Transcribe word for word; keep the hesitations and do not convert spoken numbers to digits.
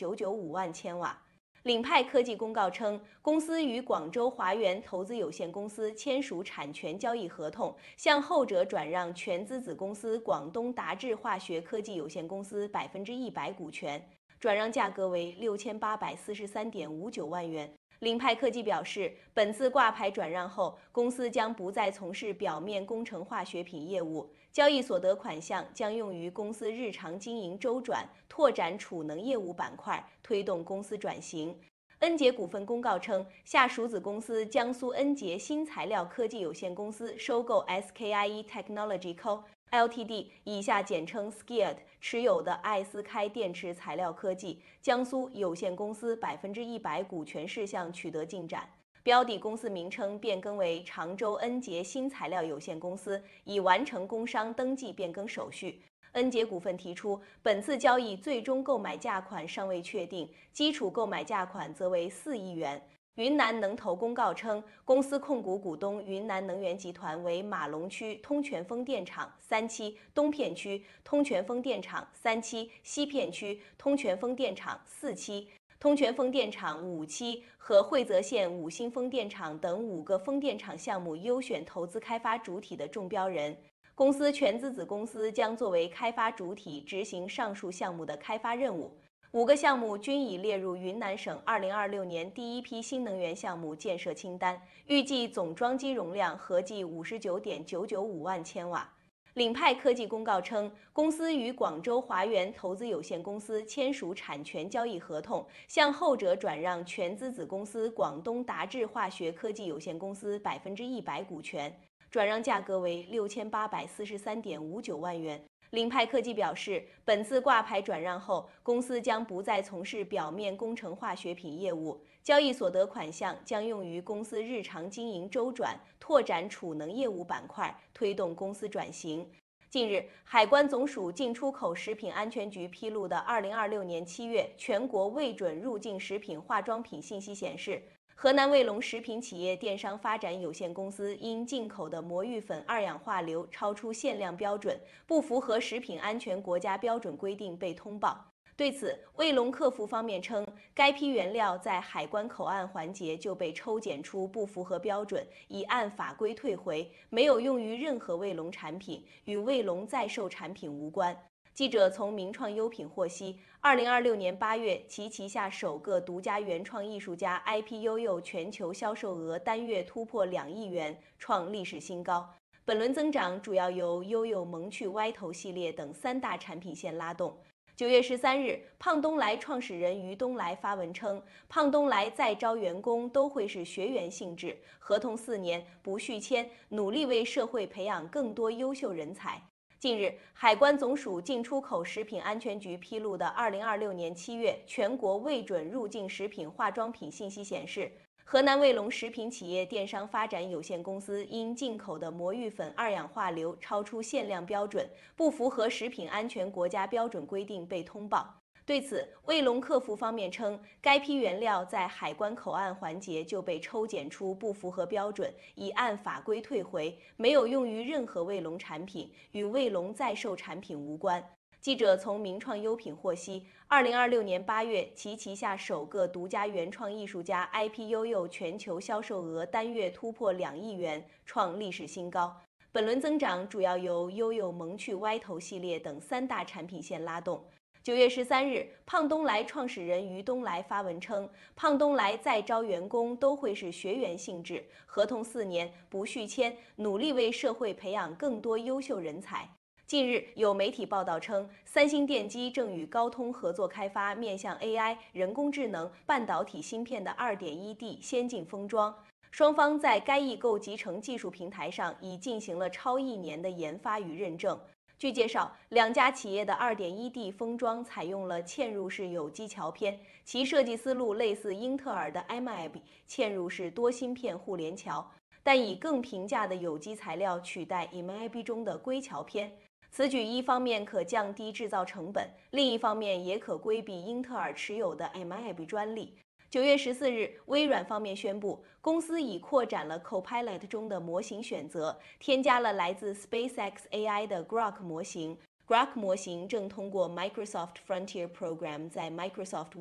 九九五万千瓦。领派科技公告称，公司与广州华源投资有限公司签署产权交易合同，向后者转让全资子公司广东达智化学科技有限公司百分之一百股权，转让价格为六千八百四十三点五九万元。领派科技表示，本次挂牌转让后，公司将不再从事表面工程化学品业务，交易所得款项将用于公司日常经营周转，拓展储能业务板块，推动公司转型。恩捷股份公告称，下属子公司江苏恩捷新材料科技有限公司收购 S K I E Technology Co Ltd 以下简称 S K I E D 持有的艾斯开电池材料科技江苏有限公司百分之一百股权事项取得进展，标的公司名称变更为常州恩捷新材料有限公司，已完成工商登记变更手续。恩捷股份提出，本次交易最终购买价款尚未确定，基础购买价款则为四亿元。云南能投公告称，公司控股股东云南能源集团为马龙区通泉风电场三期、东片区通泉风电场三期、西片区通泉风电场四期、通泉风电场五期和惠泽县五星风电场等五个风电场项目优选投资开发主体的中标人。公司全资子公司将作为开发主体执行上述项目的开发任务。五个项目均已列入云南省二零二六年第一批新能源项目建设清单，预计总装机容量合计五十九点九九五万千瓦。领派科技公告称，公司与广州华源投资有限公司签署产权交易合同，向后者转让全资子公司广东达智化学科技有限公司百分之一百股权。转让价格为六千八百四十三点五九万元。领派科技表示，本次挂牌转让后，公司将不再从事表面工程化学品业务，交易所得款项将用于公司日常经营周转，拓展储能业务板块，推动公司转型。近日，海关总署进出口食品安全局披露的二零二六年七月全国未准入境食品化妆品信息显示，河南卫龙食品企业电商发展有限公司因进口的魔芋粉二氧化硫超出限量标准，不符合食品安全国家标准规定被通报。对此，卫龙客服方面称，该批原料在海关口岸环节就被抽检出不符合标准，已按法规退回，没有用于任何卫龙产品，与卫龙在售产品无关。记者从名创优品获悉，二零二六年八月，其旗下首个独家原创艺术家 I P 悠悠全球销售额单月突破两亿元，创历史新高。本轮增长主要由悠悠萌趣歪头系列等三大产品线拉动。九月十三日，胖东来创始人于东来发文称，胖东来再招员工都会是学员性质，合同四年不续签，努力为社会培养更多优秀人才。近日，海关总署进出口食品安全局披露的二零二六年七月全国未准入境食品化妆品信息显示，河南卫龙食品企业电商发展有限公司因进口的魔芋粉二氧化硫超出限量标准，不符合食品安全国家标准规定被通报。对此，卫龙客服方面称，该批原料在海关口岸环节就被抽检出不符合标准，已按法规退回，没有用于任何卫龙产品，与卫龙在售产品无关。记者从名创优品获悉，二零二六年八月，其旗下首个独家原创艺术家 I P 悠悠全球销售额单月突破两亿元，创历史新高。本轮增长主要由悠悠萌趣歪头系列等三大产品线拉动。九月十三日，胖东来创始人于东来发文称，胖东来再招员工都会是学员性质，合同四年不续签，努力为社会培养更多优秀人才。近日，有媒体报道称，三星电机正与高通合作开发面向 A I、人工智能、半导体芯片的 二点一 D 先进封装。双方在该异构集成技术平台上已进行了超一年的研发与认证。据介绍，两家企业的 二点一 D 封装采用了嵌入式有机桥片，其设计思路类似英特尔的 M I B 嵌入式多芯片互联桥，但以更平价的有机材料取代 M I B 中的硅桥片。此举一方面可降低制造成本，另一方面也可规避英特尔持有的 M I B 专利。九月十四日，微软方面宣布，公司已扩展了 Copilot 中的模型选择，添加了来自 SpaceX A I 的 Grok 模型。Grok 模型正通过 Microsoft Frontier Program 在 Microsoft